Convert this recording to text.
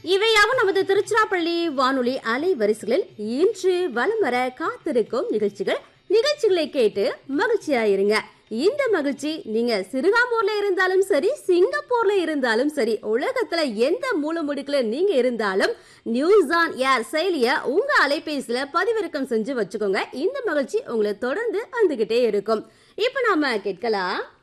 இவையாவும் நமது திருச்சிராப்பள்ளி வானொலி அலைவரிசைகளில் இன்று வலம் வர காத்திருக்கும் நிகழ்ச்சிகளை கேட்டு மகிழ்ச்சியாயிருங்க. இந்த மகிழ்ச்சி நீங்க சிறுகாம்பூர்ல இருந்தாலும் சரி, சிங்கப்பூர்ல இருந்தாலும் சரி, உலகத்துல எந்த மூலமுடுக்குல நீங்க இருந்தாலும் நியூஸ் ஆன் ஏர் செயலிய உங்க அலைபேசியில பதிவிறக்கம் செஞ்சு வச்சுக்கோங்க. இந்த மகிழ்ச்சி உங்களை தொடர்ந்து வந்துகிட்டே இருக்கும். இப்ப நாம கேட்கலாம்.